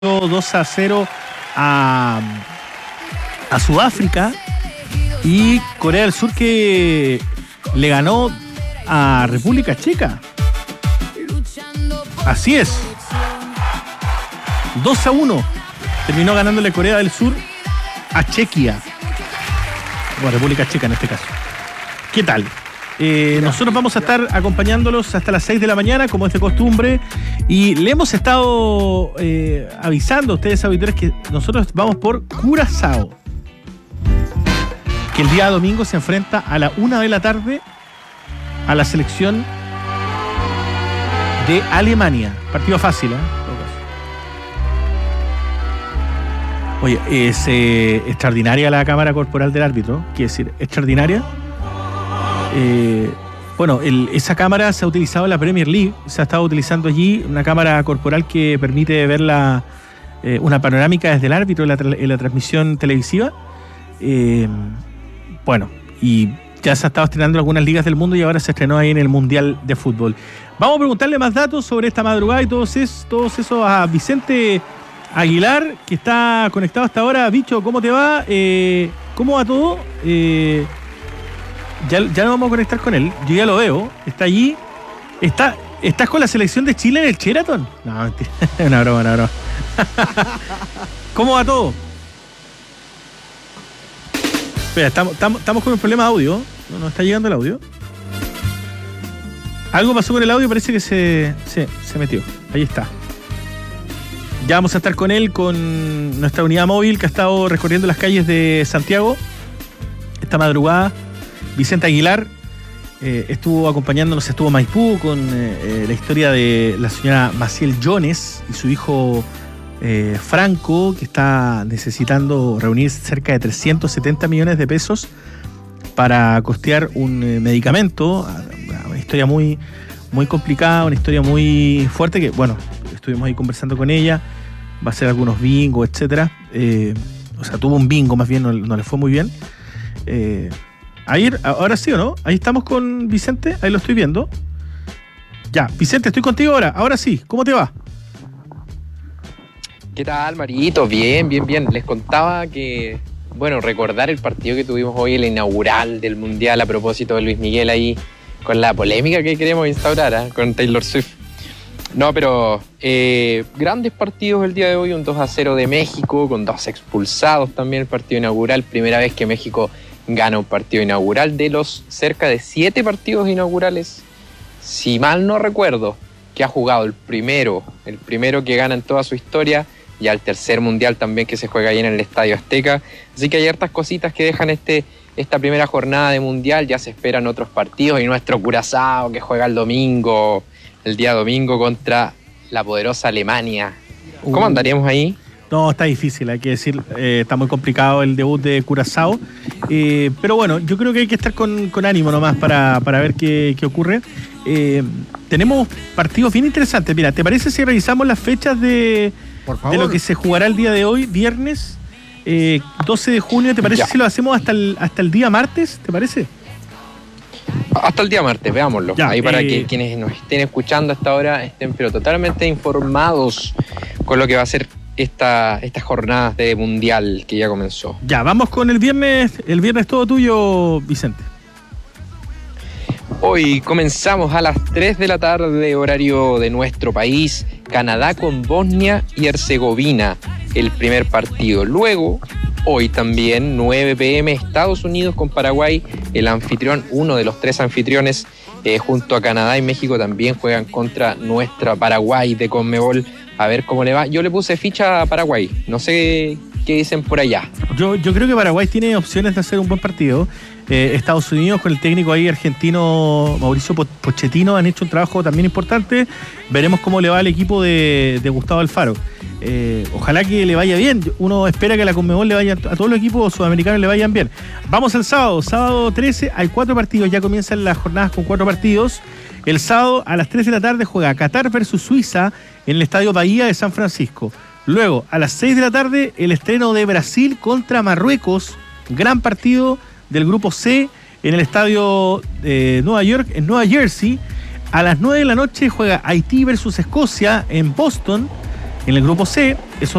2-0 a Sudáfrica, y Corea del Sur que le ganó a República Checa. Así es. 2-1 terminó ganándole Corea del Sur a Chequia. Bueno, República Checa en este caso. ¿Qué tal? Nosotros vamos a estar acompañándolos hasta las 6 de la mañana, como es de costumbre, y le hemos estado avisando a ustedes, auditores, que nosotros vamos por Curazao, que el día domingo se enfrenta a la 1 de la tarde a la selección de Alemania. Partido fácil, ¿eh? Oye, es extraordinaria la cámara corporal del árbitro, quiere decir, extraordinaria. Esa cámara se ha utilizado en la Premier League, se ha estado utilizando allí una cámara corporal que permite ver una panorámica desde el árbitro en la transmisión televisiva. Y ya se ha estado estrenando en algunas ligas del mundo y ahora se estrenó ahí en el Mundial de Fútbol. Vamos a preguntarle más datos sobre esta madrugada y todos esos a Vicente Aguilar, que está conectado hasta ahora. Bicho, ¿cómo te va? ¿Cómo va todo? Ya nos vamos a conectar con él. Yo ya lo veo. Está allí. ¿Estás con la selección de Chile en el Sheraton? No, mentira. Una broma. ¿Cómo va todo? Espera, estamos con un problema de audio. No está llegando el audio. Algo pasó con el audio, parece que se metió. Ahí está. Ya vamos a estar con él, con nuestra unidad móvil que ha estado recorriendo las calles de Santiago esta madrugada. Vicente Aguilar estuvo acompañándonos, estuvo en Maipú con la historia de la señora Maciel Jones y su hijo Franco, que está necesitando reunir cerca de 370 millones de pesos para costear un medicamento. Una historia muy, muy complicada, una historia muy fuerte que, bueno, estuvimos ahí conversando con ella. Va a hacer algunos bingos, etcétera. Tuvo un bingo, más bien, no le fue muy bien. Ahora sí o no, ahí estamos con Vicente, ahí lo estoy viendo. Ya, Vicente, estoy contigo ahora sí, ¿cómo te va? ¿Qué tal, Marito? Bien. Les contaba que, recordar el partido que tuvimos hoy, el inaugural del Mundial, a propósito de Luis Miguel ahí, con la polémica que queremos instaurar con Taylor Swift. No, pero grandes partidos el día de hoy, un 2-0 de México, con 2 expulsados también el partido inaugural, primera vez que México gana un partido inaugural de los cerca de 7 partidos inaugurales, si mal no recuerdo, que ha jugado el primero que gana en toda su historia, y al tercer mundial también que se juega ahí en el Estadio Azteca. Así que hay hartas cositas que dejan esta primera jornada de mundial. Ya se esperan otros partidos y nuestro Curazao que juega el día domingo contra la poderosa Alemania. ¿Cómo andaríamos ahí? No, está difícil, hay que decir, está muy complicado el debut de Curazao, pero bueno, yo creo que hay que estar con ánimo nomás para ver qué ocurre. Tenemos partidos bien interesantes. Mira, ¿te parece si revisamos las fechas de lo que se jugará el día de hoy, viernes 12 de junio? ¿Te parece si lo hacemos hasta el día martes? ¿Te parece? Hasta el día martes, veámoslo. Ya, ahí para que quienes nos estén escuchando hasta ahora estén pero totalmente informados con lo que va a ser estas jornadas de mundial que ya comenzó. Ya, vamos con el viernes todo tuyo, Vicente. Hoy comenzamos a las 3 de la tarde, horario de nuestro país, Canadá con Bosnia y Herzegovina, el primer partido. Luego, hoy también, 9 p.m, Estados Unidos con Paraguay, el anfitrión, uno de los 3 anfitriones, junto a Canadá y México también juegan contra nuestra Paraguay de Conmebol. A ver cómo le va. Yo le puse ficha a Paraguay. No sé qué dicen por allá. Yo creo que Paraguay tiene opciones de hacer un buen partido. Estados Unidos con el técnico ahí argentino Mauricio Pochettino han hecho un trabajo también importante. Veremos cómo le va al equipo de Gustavo Alfaro. Ojalá que le vaya bien. Uno espera que a la Conmebol le vaya, a todos los equipos sudamericanos le vayan bien. Vamos al sábado 13, hay 4 partidos, ya comienzan las jornadas con 4 partidos. El sábado a las 3 de la tarde juega Qatar versus Suiza en el Estadio Bahía de San Francisco. Luego, a las 6 de la tarde, el estreno de Brasil contra Marruecos. Gran partido del grupo C en el Estadio Nueva York, en Nueva Jersey. A las 9 de la noche juega Haití versus Escocia en Boston, En el grupo C, esos